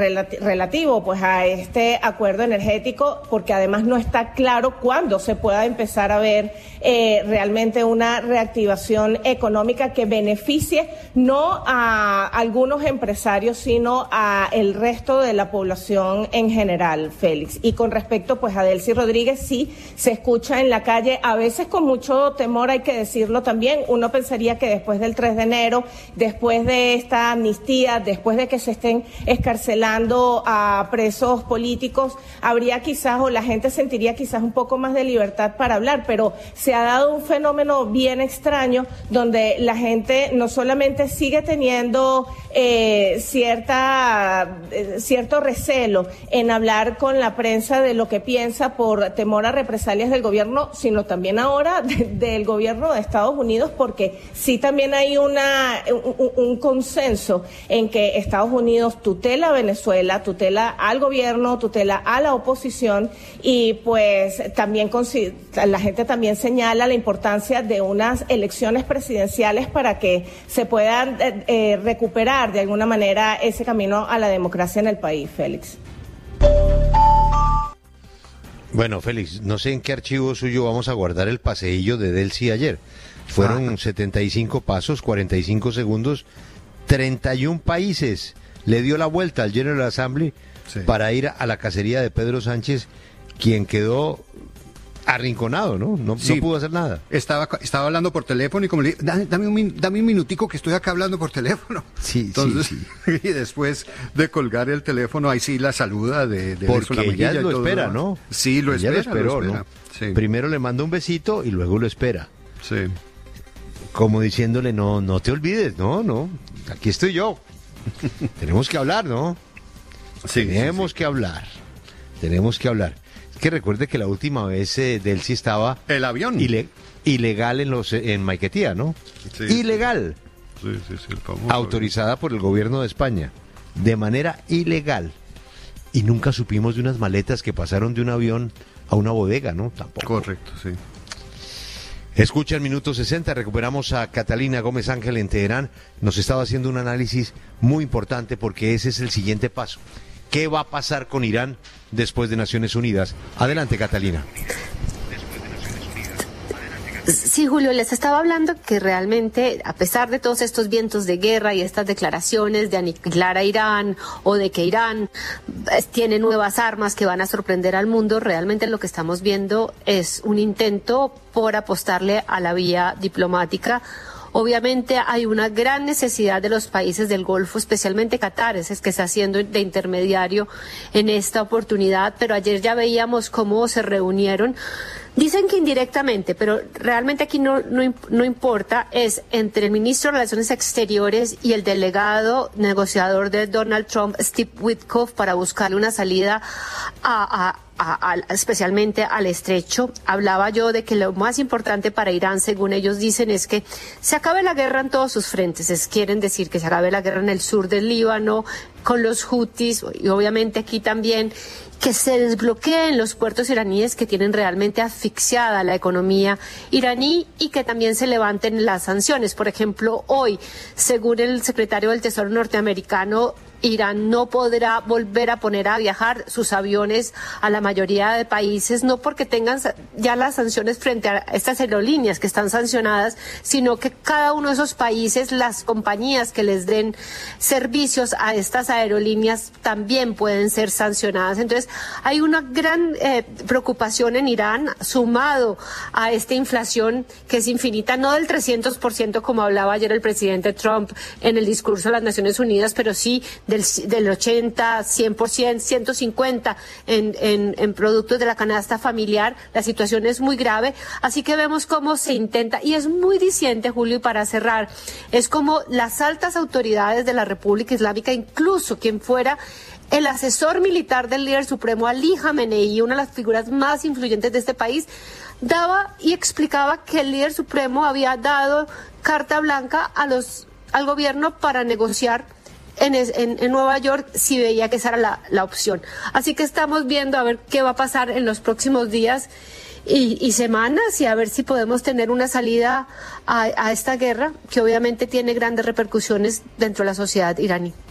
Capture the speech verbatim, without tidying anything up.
relati- relativo pues a este acuerdo energético, porque además no está claro cuándo se pueda empezar a ver eh, realmente una reactivación económica que beneficie no a algunos empresarios, sino a el resto de la población en general, Félix. Y con respecto pues a Delcy Rodríguez, sí se escucha en la calle, a veces con mucho temor, hay que decirlo también. Uno pensaría que después del tres de enero, después de esta amnistía, después de que se estén escarcelando a presos políticos, habría quizás, o la gente sentiría quizás un poco más de libertad para hablar, pero se ha dado un fenómeno bien extraño donde la gente no solamente sigue teniendo eh, cierta eh, cierto recelo en hablar con la prensa de lo que piensa por temor a represalias del gobierno, sino también ahora de, del gobierno de Estados Unidos, porque sí también hay una un, un consenso en que Estados Unidos tutela a Venezuela, tutela al gobierno, tutela a la oposición, y pues también la gente también señala la importancia de unas elecciones presidenciales para que se puedan eh, recuperar de alguna manera ese camino a la democracia en el país, Félix. Bueno, Félix, no sé en qué archivo suyo vamos a guardar el paseillo de Delcy ayer. Fueron ah. setenta y cinco pasos, cuarenta y cinco segundos, treinta y un países. Le dio la vuelta al General Assembly sí. para ir a la cacería de Pedro Sánchez, quien quedó arrinconado, ¿no? No, sí. no pudo hacer nada. Estaba estaba hablando por teléfono y como le dije, dame, dame, un, dame un minutico que estoy acá hablando por teléfono. Sí, Entonces, sí, sí. Y después de colgar el teléfono, ahí sí la saluda de, de Porque ella lo espera, lo ¿no? Sí, lo ella espera. Lo esperó, lo espera. ¿no? Sí. Primero le manda un besito y luego lo espera. Sí. Como diciéndole, no, no te olvides, no, no, aquí estoy yo. Tenemos que hablar, ¿no? Sí, Tenemos sí, sí. que hablar. Tenemos que hablar. Es que recuerde que la última vez eh, Delcy estaba... El avión. Ile ilegal en los en Maiquetía, ¿no? Sí, ilegal. Sí, sí, sí, el famoso autorizada avión. por el gobierno de España. De manera ilegal. Y nunca supimos de unas maletas que pasaron de un avión a una bodega, ¿no? Tampoco. Correcto, sí. Escucha el minuto sesenta, recuperamos a Catalina Gómez Ángel en Teherán. Nos estaba haciendo un análisis muy importante porque ese es el siguiente paso. ¿Qué va a pasar con Irán después de Naciones Unidas? Adelante, Catalina. Sí, Julio, les estaba hablando que realmente, a pesar de todos estos vientos de guerra y estas declaraciones de aniquilar a Irán o de que Irán tiene nuevas armas que van a sorprender al mundo, realmente lo que estamos viendo es un intento por apostarle a la vía diplomática. Obviamente hay una gran necesidad de los países del Golfo, especialmente Qatar, es el que está haciendo de intermediario en esta oportunidad, pero ayer ya veíamos cómo se reunieron. Dicen que indirectamente, pero realmente aquí no, no, no importa, es entre el ministro de Relaciones Exteriores y el delegado negociador de Donald Trump, Steve Witkoff, para buscarle una salida a, a A, a, especialmente al estrecho. Hablaba yo de que lo más importante para Irán, según ellos dicen, es que se acabe la guerra en todos sus frentes. Es, quieren decir que se acabe la guerra en el sur del Líbano, con los hutis, y obviamente aquí también, que se desbloqueen los puertos iraníes que tienen realmente asfixiada la economía iraní y que también se levanten las sanciones. Por ejemplo, hoy, según el secretario del Tesoro norteamericano, Irán no podrá volver a poner a viajar sus aviones a la mayoría de países, no porque tengan ya las sanciones frente a estas aerolíneas que están sancionadas, sino que cada uno de esos países, las compañías que les den servicios a estas aerolíneas también pueden ser sancionadas. Entonces, hay una gran eh, preocupación en Irán, sumado a esta inflación que es infinita, no del trescientos por ciento como hablaba ayer el presidente Trump en el discurso de las Naciones Unidas, pero sí del, del ochenta, cien por ciento, ciento cincuenta en, en, en productos de la canasta familiar. La situación es muy grave, así que vemos cómo se intenta, y es muy diciente, Julio, y para cerrar, es como las altas autoridades de la República Islámica, incluso quien fuera el asesor militar del líder supremo, Ali Jamenei, una de las figuras más influyentes de este país, daba y explicaba que el líder supremo había dado carta blanca a los, al gobierno para negociar En, en, en Nueva York si veía que esa era la, la opción. Así que estamos viendo a ver qué va a pasar en los próximos días y, y semanas, y a ver si podemos tener una salida a, a esta guerra que obviamente tiene grandes repercusiones dentro de la sociedad iraní.